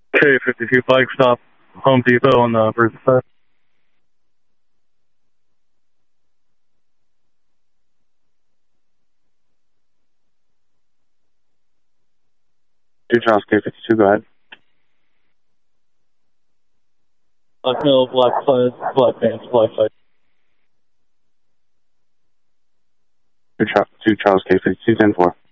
K52 bike stop, Home Depot on the Bruce side. Two Charles K52, go ahead. Black Mill, black flag, black pants, black flag. Two Charles K52, 10-4.